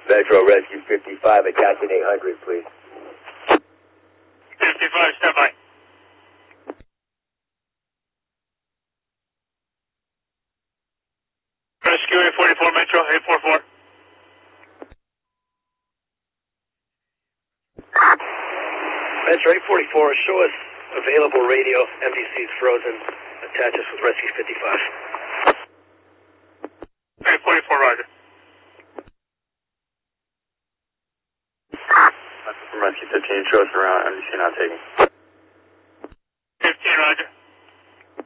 Metro Rescue 55, attaching 800, please. 55, stand by. Rescue 844, Metro 844. Metro 844, show us available radio. MDC's frozen. Attach us with Rescue 55. 844, roger. From Rescue 15, show us around. MDC not taking.